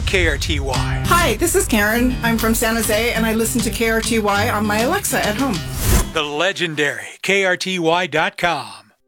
KRTY. Hi, this is Karen. I'm from San Jose, and I listen to KRTY on my Alexa at home. The legendary KRTY.com.